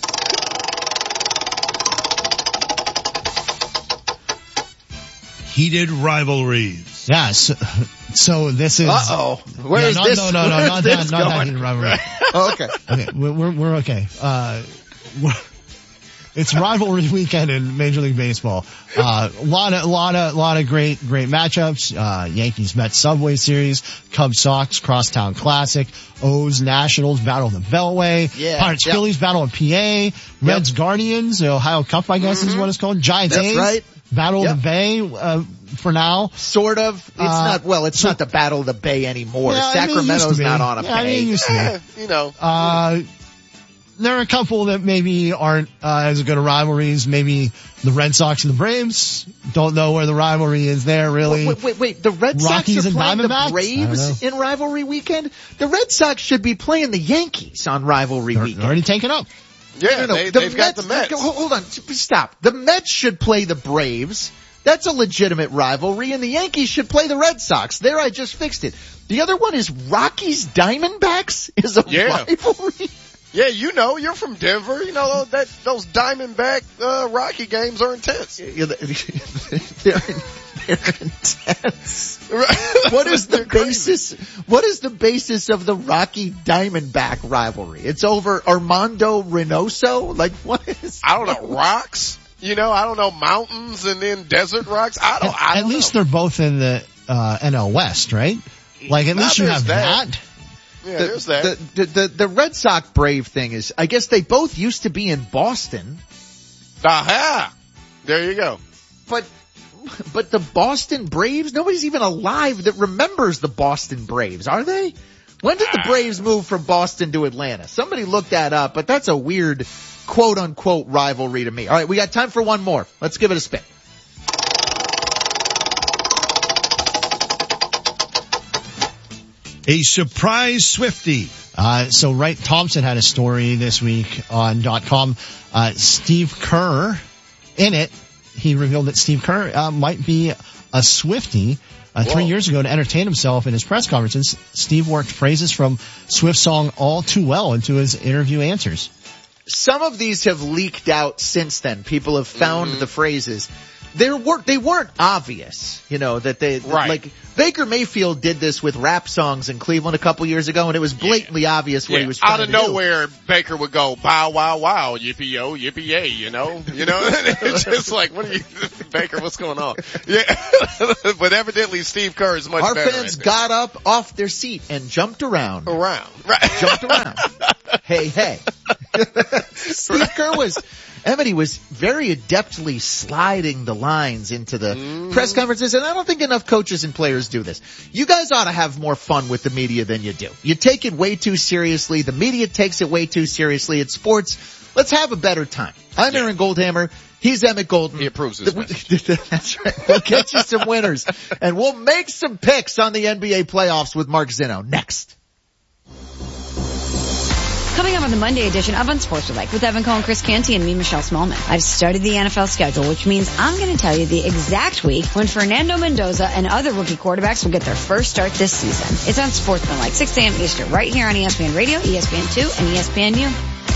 Heated rivalries. Yeah, so, so this is. Uh oh. Where yeah, is no, this? No, no, no, where not is that, this not that going? heated rivalry. Oh, okay. Okay, we're, we're, we're okay. Uh, we're, it's rivalry weekend in Major League Baseball. Uh, a lot of, lot of, lot of great, great matchups. Uh, Yankees Mets Subway Series, Cubs Sox Crosstown Classic, O's Nationals Battle of the Beltway, Yeah, Pirates yep. Phillies Battle of P A, Reds Yep. Guardians, the Ohio Cup, I guess is what it's called. Giants That's A's, right. Battle Yep. of the Bay, uh, for now. Sort of. It's Uh, not, well, it's so- not the Battle of the Bay anymore. Yeah, I mean, it used to Sacramento's be. not on a Yeah, I mean, it bay. used to be. Eh, you know. Uh, there are a couple that maybe aren't uh, as good of rivalries. Maybe the Red Sox and the Braves. Don't know where the rivalry is there, really. Wait, wait, wait. The Red Rockies Sox are and playing the Diamondbacks? I don't Braves know. in rivalry weekend? The Red Sox should be playing the Yankees on rivalry They're weekend. already taken up. Yeah, No, no, no. they, The they've got the Mets. Hold hold on. Stop. The Mets should play the Braves. That's a legitimate rivalry, and the Yankees should play the Red Sox. There, I just fixed it. The other one is Rockies Diamondbacks is a Yeah. rivalry. Yeah, you know, you're from Denver. You know that those Diamondback uh, Rocky games are intense. Yeah, they're, they're intense. What is the They're crazy. basis? What is the basis of the Rocky Diamondback rivalry? It's over Armando Reynoso. Like what is? I don't know, rocks. You know, I don't know, mountains and then desert rocks. I don't. At, I at don't least know. they're both in the uh, N L West, right? Like at Now least you there's have that. that. Yeah, the, there's that. The, the, the, the Red Sox Brave thing is, I guess they both used to be in Boston, Aha! There you go. but, but the Boston Braves, nobody's even alive that remembers the Boston Braves, are they? When did the Braves move from Boston to Atlanta? Somebody look that up, but that's a weird quote unquote rivalry to me. All right, we got time for one more. Let's give it a spin. A surprise Swiftie. Uh, so Wright Thompson had a story this week on .com. Uh, Steve Kerr, in it, he revealed that Steve Kerr uh, might be a Swiftie. Uh, three years ago, to entertain himself in his press conferences, Steve worked phrases from Swift's song All Too Well into his interview answers. Some of these have leaked out since then. People have found mm-hmm. the phrases. They weren't, they weren't obvious, you know, that they, right. like, Baker Mayfield did this with rap songs in Cleveland a couple years ago, and it was blatantly yeah. obvious what yeah. he was trying to do. Out of nowhere, do. Baker would go, bow, wow, wow, yippee-yo, yippee-yay, you know? You know? It's just like, what are you, Baker, what's going on? Yeah. But evidently Steve Kerr is much Our better. Our fans right got up off their seat and jumped around. Around. Right. Jumped around. Hey, hey. Steve Kerr was, Emmett was very adeptly sliding the lines into the mm. press conferences, and I don't think enough coaches and players do this. You guys ought to have more fun with the media than you do. You take it way too seriously. The media takes it way too seriously. It's sports. Let's have a better time. I'm yeah. Aaron Goldhammer. He's Emmett Golden. He approves this. That's right. We'll get you some winners, and we'll make some picks on the N B A playoffs with Mark Zinno next. Coming up on the Monday edition of Unsportsmanlike with Evan Cohen, Chris Canty, and me, Michelle Smallman. I've studied the N F L schedule, which means I'm going to tell you the exact week when Fernando Mendoza and other rookie quarterbacks will get their first start this season. It's Unsportsmanlike, six a.m. Eastern, right here on E S P N Radio, E S P N two, and E S P N U.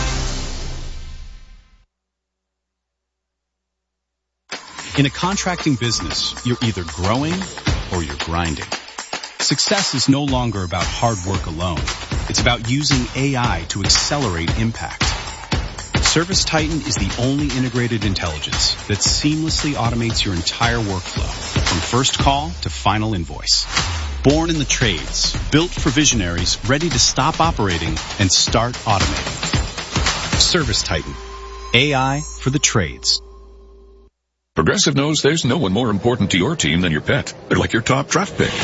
In a contracting business, you're either growing or you're grinding. Success is no longer about hard work alone. It's about using A I to accelerate impact. ServiceTitan is the only integrated intelligence that seamlessly automates your entire workflow, from first call to final invoice. Born in the trades, built for visionaries ready to stop operating and start automating. ServiceTitan. A I for the trades. Progressive knows there's no one more important to your team than your pet. They're like your top draft pick.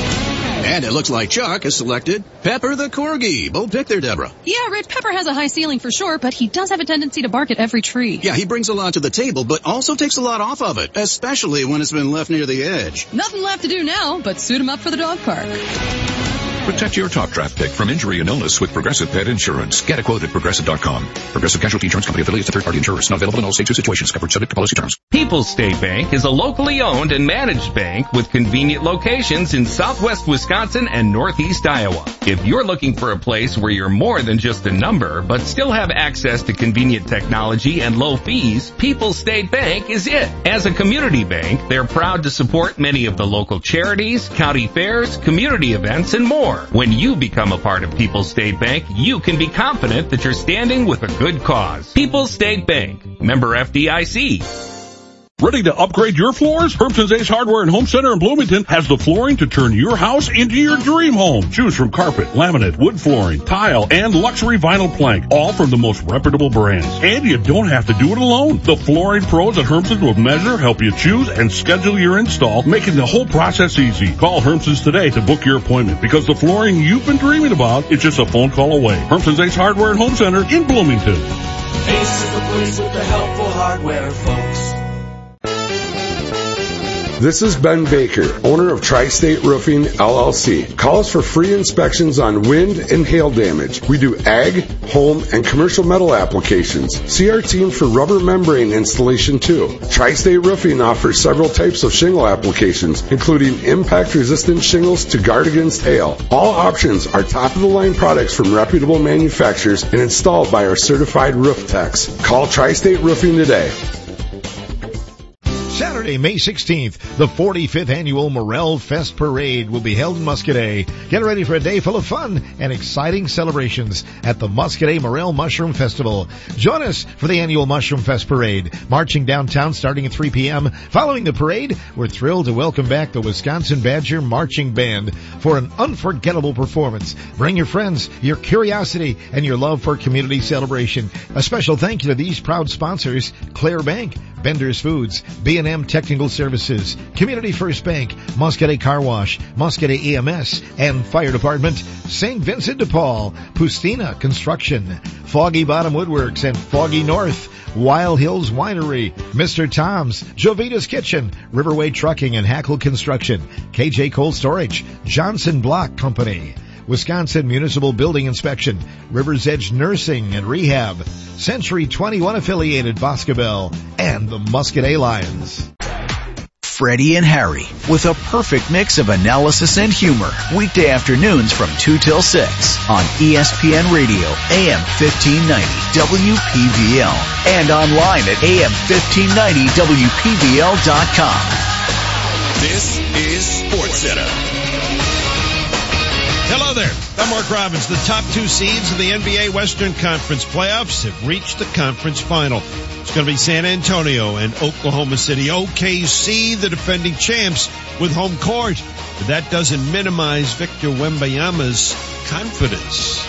And it looks like Chuck has selected Pepper the Corgi. Bold pick there, Deborah. Yeah, Rich, Pepper has a high ceiling for sure, but he does have a tendency to bark at every tree. Yeah, he brings a lot to the table, but also takes a lot off of it, especially when it's been left near the edge. Nothing left to do now, but suit him up for the dog park. Protect your top draft pick from injury and illness with Progressive Pet Insurance. Get a quote at Progressive dot com. Progressive Casualty Insurance Company affiliates and third-party insurers. Not available in all states or situations. Covered subject to policy terms. People's State Bank is a locally owned and managed bank with convenient locations in southwest Wisconsin and northeast Iowa. If you're looking for a place where you're more than just a number, but still have access to convenient technology and low fees, People's State Bank is it. As a community bank, they're proud to support many of the local charities, county fairs, community events, and more. When you become a part of People's State Bank, you can be confident that you're standing with a good cause. People's State Bank, member F D I C. Ready to upgrade your floors? Hermson's Ace Hardware and Home Center in Bloomington has the flooring to turn your house into your dream home. Choose from carpet, laminate, wood flooring, tile, and luxury vinyl plank, all from the most reputable brands. And you don't have to do it alone. The flooring pros at Hermson's will measure, help you choose, and schedule your install, making the whole process easy. Call Hermson's today to book your appointment, because the flooring you've been dreaming about is just a phone call away. Hermson's Ace Hardware and Home Center in Bloomington. Ace is the place with the helpful hardware, folks. This is Ben Baker, owner of Tri-State Roofing, L L C. Call us for free inspections on wind and hail damage. We do ag, home, and commercial metal applications. See our team for rubber membrane installation too. Tri-State Roofing offers several types of shingle applications, including impact-resistant shingles to guard against hail. All options are top-of-the-line products from reputable manufacturers and installed by our certified roof techs. Call Tri-State Roofing today. Saturday, May sixteenth, the forty-fifth Annual Morel Fest Parade will be held in Muscadet. Get ready for a day full of fun and exciting celebrations at the Muscadet Morel Mushroom Festival. Join us for the annual Mushroom Fest Parade, marching downtown starting at three p.m. Following the parade, we're thrilled to welcome back the Wisconsin Badger Marching Band for an unforgettable performance. Bring your friends, your curiosity, and your love for community celebration. A special thank you to these proud sponsors: Claire Bank, Bender's Foods, B and M Technical Services, Community First Bank, Muscadet Car Wash, Muscadet E M S, and Fire Department, Saint Vincent de Paul, Pustina Construction, Foggy Bottom Woodworks, and Foggy North, Wild Hills Winery, Mister Tom's, Jovita's Kitchen, Riverway Trucking and Hackle Construction, K J Cold Storage, Johnson Block Company, Wisconsin Municipal Building Inspection, River's Edge Nursing and Rehab, Century twenty-one affiliated Boscobel, and the Muscadet Lions. Freddie and Harry, with a perfect mix of analysis and humor. Weekday afternoons from two till six on E S P N Radio, A M fifteen ninety, W P V L, and online at A M fifteen ninety W P V L dot com. This is SportsCenter. Hello there. I'm Mark Robbins. The top two seeds of the N B A Western Conference playoffs have reached the conference final. It's going to be San Antonio and Oklahoma City. O K C, the defending champs, with home court. But that doesn't minimize Victor Wembanyama's confidence.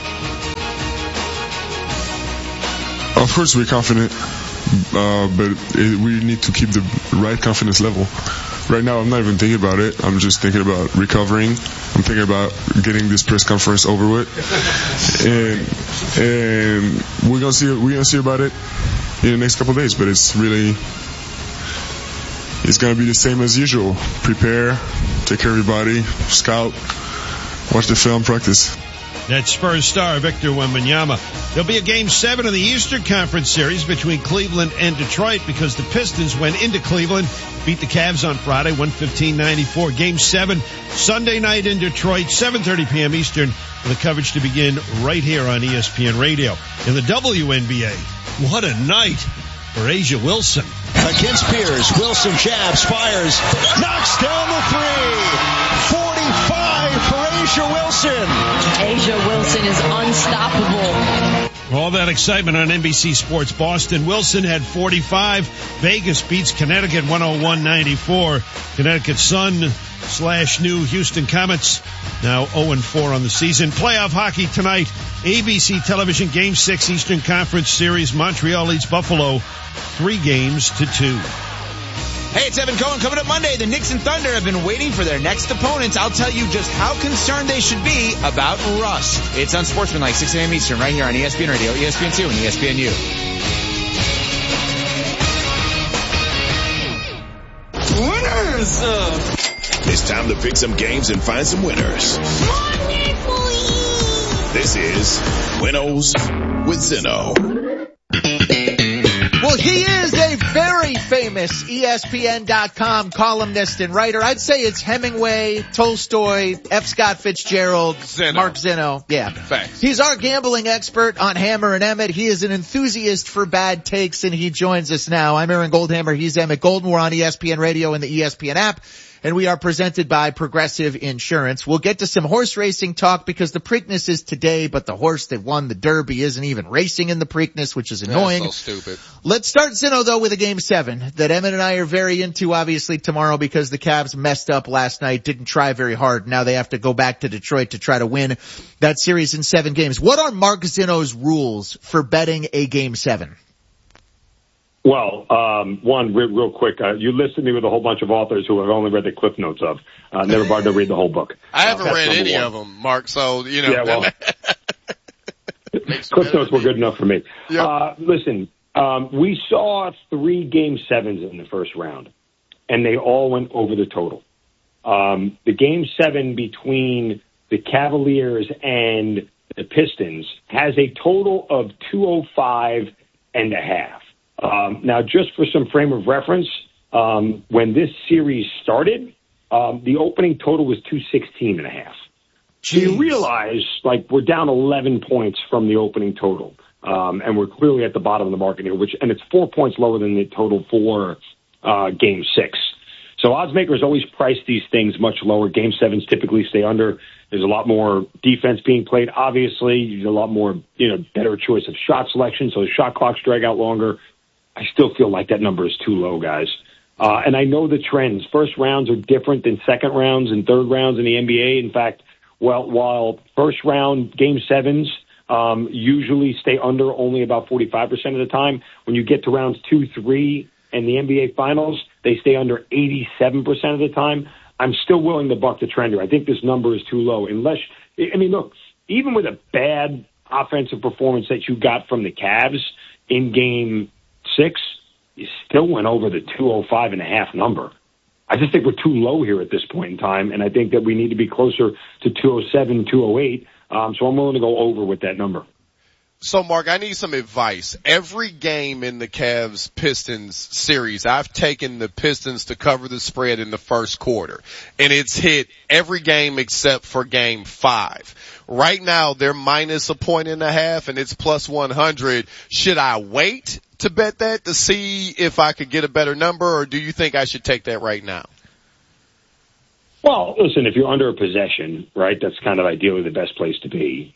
Of course we're confident, uh, but it, we need to keep the right confidence level. Right now I'm not even thinking about it. I'm just thinking about recovering. I'm thinking about getting this press conference over with. And, and we're going to see, we're going to see about it in the next couple of days, but it's really, it's going to be the same as usual. Prepare, take care of everybody, scout, watch the film, practice. That's Spurs star Victor Wembanyama. There'll be a game seven of the Eastern Conference Series between Cleveland and Detroit because the Pistons went into Cleveland, beat the Cavs on Friday, one fifteen ninety-four. Game seven, Sunday night in Detroit, seven thirty p.m. Eastern, with the coverage to begin right here on E S P N Radio. In the W N B A, what a night for A'ja Wilson. Against Pierce, Wilson jabs, fires, knocks down the three. forty-five for A'ja Wilson. A'ja Wilson is unstoppable. All that excitement on N B C Sports Boston. Wilson had forty-five. Vegas beats Connecticut one oh one ninety-four. Connecticut Sun slash new Houston Comets now oh and four on the season. Playoff hockey tonight. A B C Television Game six Eastern Conference Series. Montreal leads Buffalo three games to two. Hey, it's Evan Cohen. Coming up Monday, the Knicks and Thunder have been waiting for their next opponents. I'll tell you just how concerned they should be about rust. It's Unsportsmanlike, six a.m. Eastern, right here on E S P N Radio, E S P N two, and E S P N U. Winners! Uh. It's time to pick some games and find some winners. Money, please! This is Winnows with Zeno. Well, he is a very famous E S P N dot com columnist and writer. I'd say it's Hemingway, Tolstoy, F. Scott Fitzgerald, Zeno. Mark Zeno. Yeah. Thanks. He's our gambling expert on Hammer and Emmett. He is an enthusiast for bad takes, and he joins us now. I'm Aaron Goldhammer. He's Emmett Golden. We're on E S P N Radio and the E S P N app. And we are presented by Progressive Insurance. We'll get to some horse racing talk because the Preakness is today, but the horse that won the Derby isn't even racing in the Preakness, which is annoying. That's so stupid. Let's start, Zeno, though, with a game seven that Emmett and I are very into, obviously, tomorrow because the Cavs messed up last night, didn't try very hard. Now they have to go back to Detroit to try to win that series in seven games. What are Mark Zeno's rules for betting a game seven? Well, um, one, real, real quick, uh, you listed me with a whole bunch of authors who I've only read the cliff notes of. Uh, never bothered to read the whole book. I haven't uh, read any one. of them, Mark, so, you know. Yeah, well, cliff notes were good enough for me. Yep. Uh, listen, um, we saw three game sevens in the first round, and they all went over the total. Um, the game seven between the Cavaliers and the Pistons has a total of two oh five and a half. Um, now, just for some frame of reference, um, when this series started, um, the opening total was two sixteen and a half. So you realize, like, we're down eleven points from the opening total, um, and we're clearly at the bottom of the market here, which, and it's four points lower than the total for uh, Game Six. So odds makers always price these things much lower. Game sevens typically stay under. There's a lot more defense being played. Obviously, there's a lot more, you know, better choice of shot selection, so the shot clocks drag out longer. I still feel like that number is too low, guys. Uh, and I know the trends. First rounds are different than second rounds and third rounds in the N B A. In fact, well, while first round game sevens um, usually stay under only about forty-five percent of the time, when you get to rounds two, three, and the N B A Finals, they stay under eighty-seven percent of the time. I'm still willing to buck the trend here. I think this number is too low. Unless, I mean, look, even with a bad offensive performance that you got from the Cavs in game six, you still went over the two oh five and a half number. I just think we're too low here at this point in time, and I think that we need to be closer to two oh seven, two oh eight. Um, so I'm willing to go over with that number. So, Mark, I need some advice. Every game in the Cavs-Pistons series, I've taken the Pistons to cover the spread in the first quarter, and it's hit every game except for game five. Right now, they're minus a point and a half, and it's plus one hundred. Should I wait to bet that to see if I could get a better number, or do you think I should take that right now? Well, listen, if you're under a possession, right, that's kind of ideally the best place to be.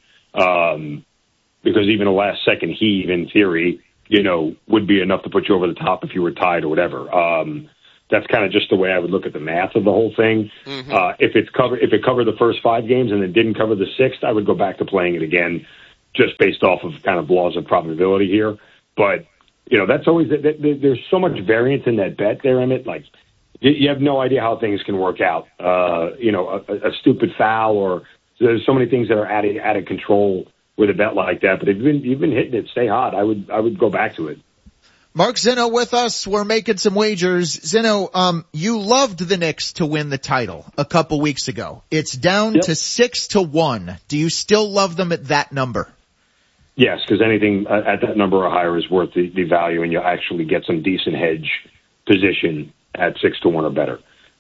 Um, because even a last-second heave, in theory, you know, would be enough to put you over the top if you were tied or whatever. Um, that's kind of just the way I would look at the math of the whole thing. Mm-hmm. Uh, if it's cover, if it covered the first five games and it didn't cover the sixth, I would go back to playing it again, just based off of kind of laws of probability here. But you know, that's always there's so much variance in that bet there, Emmett. Like you have no idea how things can work out. Uh, you know, a, a stupid foul, or there's so many things that are out of, out of control with a bet like that. But if you've been, you've been hitting it, stay hot. I would, I would go back to it. Mark Zinno with us. We're making some wagers. Zinno, um, you loved the Knicks to win the title a couple weeks ago. It's down yep. to six to one. Do you still love them at that number? Yes, because anything at that number or higher is worth the, the value, and you actually get some decent hedge position at six to one or better.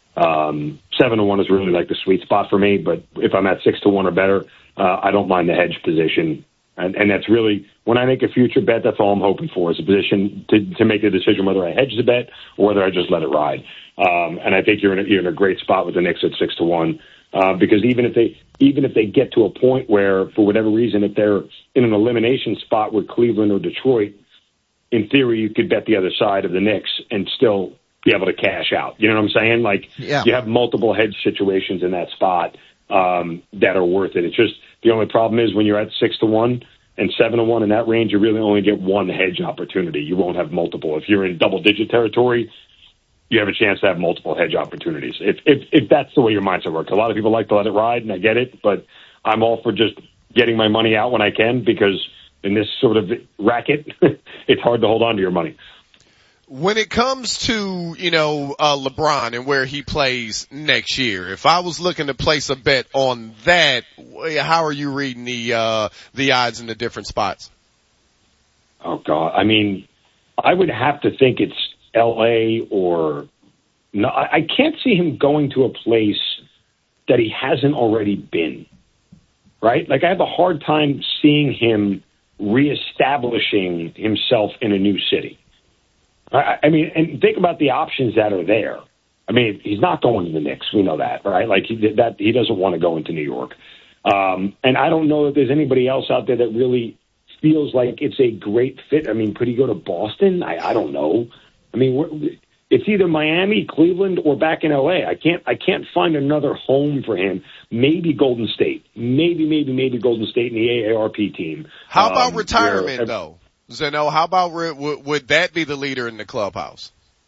Um, seven to one is really like the sweet spot for me, but if I'm at six to one or better, uh, I don't mind the hedge position. And, and that's really, when I make a future bet, that's all I'm hoping for, is a position to, to make a decision whether I hedge the bet or whether I just let it ride. Um, and I think you're in a, you're in a great spot with the Knicks at six to one. Uh, because even if they, even if they get to a point where, for whatever reason, if they're in an elimination spot with Cleveland or Detroit, in theory, you could bet the other side of the Knicks and still be able to cash out. You know what I'm saying? Like, yeah. You have multiple hedge situations in that spot, um, that are worth it. It's just, the only problem is when you're at six to one and seven to one in that range, you really only get one hedge opportunity. You won't have multiple. If you're in double digit territory, you have a chance to have multiple hedge opportunities. If, if, if that's the way your mindset works. A lot of people like to let it ride, and I get it, but I'm all for just getting my money out when I can, because in this sort of racket, it's hard to hold on to your money. When it comes to, you know, uh, LeBron and where he plays next year, if I was looking to place a bet on that, how are you reading the, uh, the odds in the different spots? Oh God. I mean, I would have to think it's L A or no, I can't see him going to a place that he hasn't already been, right? Like I have a hard time seeing him reestablishing himself in a new city. I, I mean, and think about the options that are there. I mean, he's not going to the Knicks. We know that, right? Like he, that, he doesn't want to go into New York. Um, and I don't know that there's anybody else out there that really feels like it's a great fit. I mean, could he go to Boston? I, I don't know. I mean, it's either Miami, Cleveland, or back in L A. I can't, I can't find another home for him. Maybe Golden State. Maybe, maybe, maybe Golden State in the A A R P team. How about um, where, retirement, though? Zeno, how about, would, would that be the leader in the clubhouse?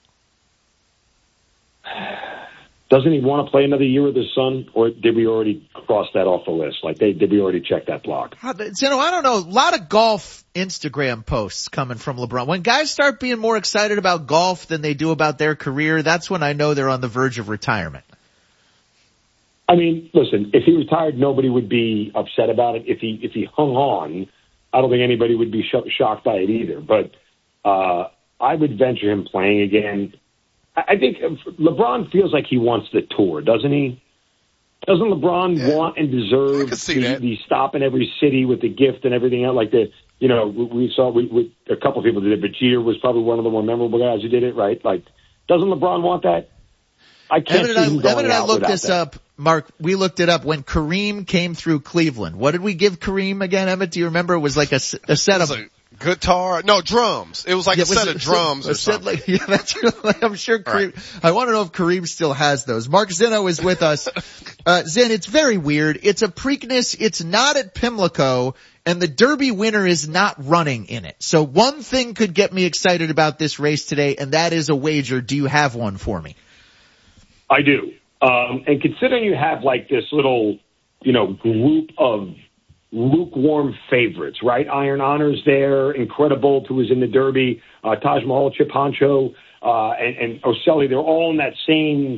Doesn't he want to play another year with his son, or did we already cross that off the list? Like, they, did we already check that block? Zeno, I don't know. A lot of golf Instagram posts coming from LeBron. When guys start being more excited about golf than they do about their career, that's when I know they're on the verge of retirement. I mean, listen, if he retired, nobody would be upset about it. If he, if he hung on, I don't think anybody would be sh- shocked by it either. But, uh, I would venture him playing again. I think LeBron feels like he wants the tour, doesn't he? Doesn't LeBron yeah. want and deserve the, the stop in every city with the gift and everything else? Like the, you know, we, we saw we, we, a couple of people did it, but Jeter was probably one of the more memorable guys who did it, right? Like, doesn't LeBron want that? I can't Evan see him and I, going Evan and I out looked this that. up, Mark. We looked it up when Kareem came through Cleveland. What did we give Kareem again, Emmett? Do you remember? It was like a, a set of guitar, no drums. It was like yeah, a set of drums a, or a something. Like, yeah, that's really, I'm sure Kareem, right. I want to know if Kareem still has those. Mark Zinno is with us. Uh, Zin, it's very weird. It's a Preakness. It's not at Pimlico, and the Derby winner is not running in it. So one thing could get me excited about this race today, and that is a wager. Do you have one for me? I do. Um, and considering you have like this little, you know, group of lukewarm favorites, right? Iron Honor's there, Incredible, who was in the Derby, uh, Taj Mahal, Chip Honcho, uh, and, and Oselli, they're all in that same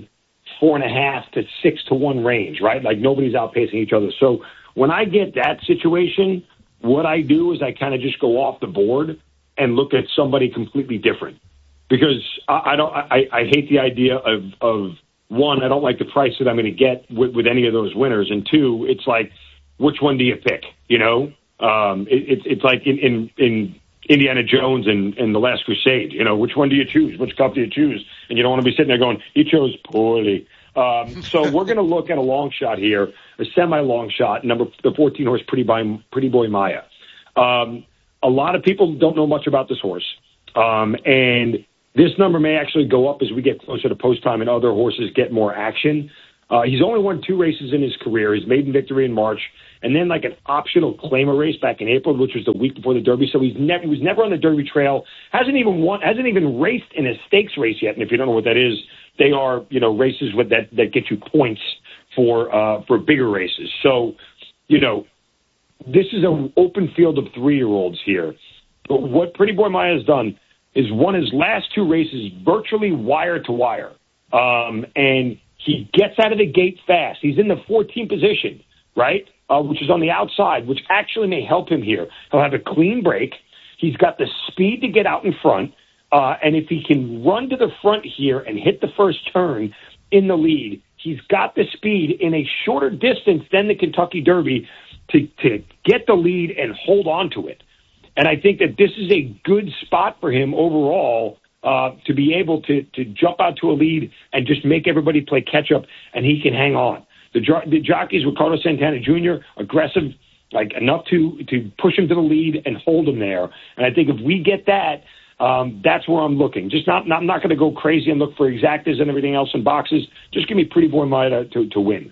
four and a half to six to one range, right? Like nobody's outpacing each other. So when I get that situation, what I do is I kind of just go off the board and look at somebody completely different, because I, I don't. I, I hate the idea of of one. I don't like the price that I'm going to get with, with any of those winners, and two, it's like, which one do you pick? You know, um, it, it's it's like in in, in Indiana Jones and, and The Last Crusade. You know, which one do you choose? Which cup do you choose? And you don't want to be sitting there going, you chose poorly. Um, so we're going to look at a long shot here, a semi-long shot, number the fourteen horse Pretty Boy, Pretty Boy Maya. Um, a lot of people don't know much about this horse, um, and this number may actually go up as we get closer to post time and other horses get more action. Uh, he's only won two races in his career. His maiden victory in March, and then like an optional claimer race back in April, which was the week before the Derby. So he's never he was never on the Derby trail. Hasn't even won. Hasn't even raced in a stakes race yet. And if you don't know what that is, they are you know races with that that get you points for uh, for bigger races. So you know this is an open field of three year olds here. But what Pretty Boy Maya has done is won his last two races virtually wire to wire, um, and he gets out of the gate fast. He's in the fourteenth position, right, uh, which is on the outside, which actually may help him here. He'll have a clean break. He's got the speed to get out in front, uh, and if he can run to the front here and hit the first turn in the lead, he's got the speed in a shorter distance than the Kentucky Derby to, to get the lead and hold on to it. And I think that this is a good spot for him overall, Uh, to be able to to jump out to a lead and just make everybody play catch up, and he can hang on. The, the jockeys with Carlos Santana Junior, aggressive, like enough to to push him to the lead and hold him there. And I think if we get that, um, that's where I'm looking. Just not, not I'm not going to go crazy and look for exactas and everything else in boxes. Just give me Pretty Boy Maya to to win.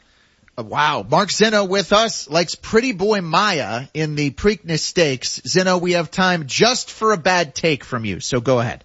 Wow. Mark Zinno with us, likes Pretty Boy Maya in the Preakness Stakes. Zinno, we have time just for a bad take from you, so go ahead.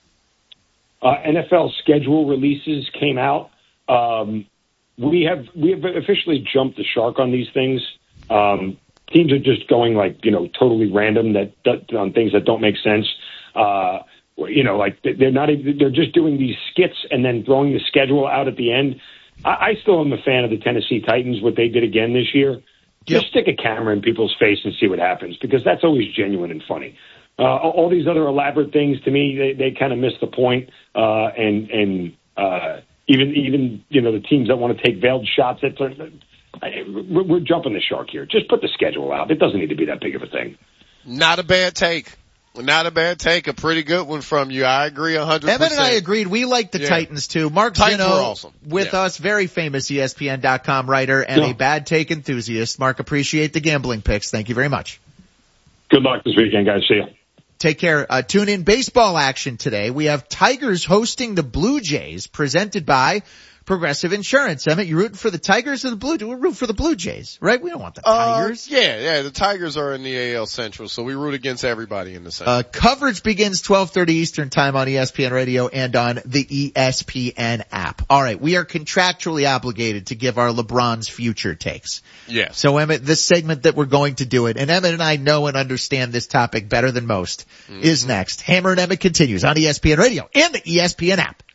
Uh, N F L schedule releases came out. Um, we have we have officially jumped the shark on these things. Um, teams are just going like you know totally random that, that on things that don't make sense. Uh, you know, like they're not even, they're just doing these skits and then throwing the schedule out at the end. I, I still am a fan of the Tennessee Titans. What they did again this year, just yep. stick a camera in people's face and see what happens, because that's always genuine and funny. Uh, all these other elaborate things, to me, they, they kind of miss the point. Uh, and and uh, even, even you know, the teams that want to take veiled shots, at, we're, we're jumping the shark here. Just put the schedule out. It doesn't need to be that big of a thing. Not a bad take. Not a bad take. A pretty good one from you. I agree one hundred percent. Evan and I agreed. We like the yeah. Titans, too. Mark Titans Zinno awesome. with yeah. us, very famous E S P N dot com writer and yeah. a bad take enthusiast. Mark, appreciate the gambling picks. Thank you very much. Good luck this weekend, guys. See you. Take care. Uh, tune in baseball action today. We have Tigers hosting the Blue Jays, presented by Progressive Insurance. Emmett, you rooting for the Tigers or the Blue Jays? We root for the Blue Jays, right? We don't want the Tigers. Uh, yeah, yeah. The Tigers are in the A L Central, so we root against everybody in the Central. Uh, coverage begins twelve thirty Eastern time on E S P N Radio and on the E S P N app. All right. We are contractually obligated to give our LeBron's future takes. Yes. So Emmett, this segment that we're going to do it, and Emmett and I know and understand this topic better than most, mm-hmm. is next. Hammer and Emmett continues on E S P N Radio and the E S P N app.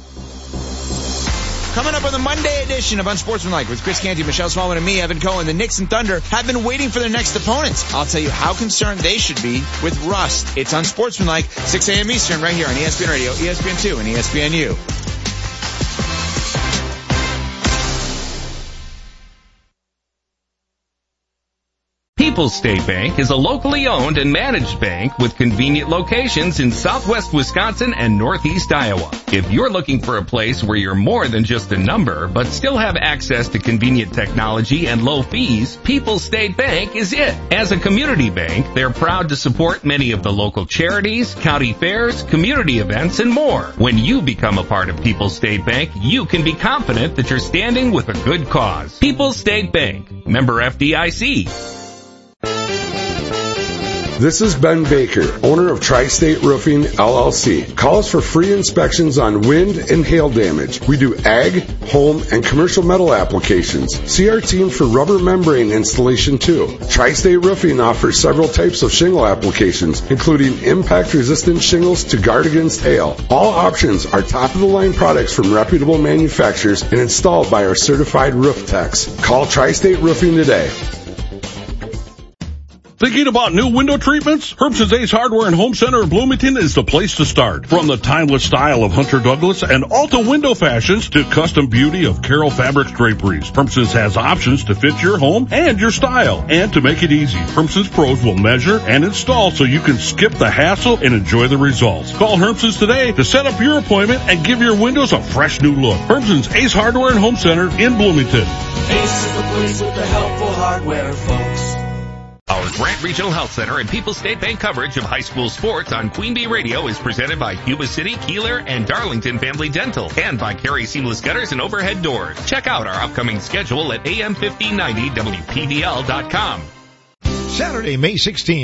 Coming up on the Monday edition of Unsportsmanlike with Chris Canty, Michelle Smallman, and me, Evan Cohen, the Knicks and Thunder have been waiting for their next opponents. I'll tell you how concerned they should be with rust. It's Unsportsmanlike, six a.m. Eastern, right here on E S P N Radio, E S P N two, and E S P N U. People's State Bank is a locally owned and managed bank with convenient locations in southwest Wisconsin and northeast Iowa. If you're looking for a place where you're more than just a number, but still have access to convenient technology and low fees, People's State Bank is it. As a community bank, they're proud to support many of the local charities, county fairs, community events, and more. When you become a part of People's State Bank, you can be confident that you're standing with a good cause. People's State Bank, member F D I C. This is Ben Baker, owner of Tri-State Roofing, L L C. Call us for free inspections on wind and hail damage. We do ag, home, and commercial metal applications. See our team for rubber membrane installation too. Tri-State Roofing offers several types of shingle applications, including impact-resistant shingles to guard against hail. All options are top-of-the-line products from reputable manufacturers and installed by our certified roof techs. Call Tri-State Roofing today. Thinking about new window treatments? Herbson's Ace Hardware and Home Center in Bloomington is the place to start. From the timeless style of Hunter Douglas and Alta window fashions to custom beauty of Carroll Fabrics draperies, Herbson's has options to fit your home and your style. And to make it easy, Herbson's pros will measure and install so you can skip the hassle and enjoy the results. Call Herbson's today to set up your appointment and give your windows a fresh new look. Herbson's Ace Hardware and Home Center in Bloomington. Ace is the place with the helpful hardware, folks. Our Grant Regional Health Center and People's State Bank coverage of high school sports on Queen Bee Radio is presented by Yuba City, Keeler, and Darlington Family Dental, and by Carey Seamless Gutters and Overhead Doors. Check out our upcoming schedule at A M fifteen ninety W P D L dot com. Saturday, May sixteenth.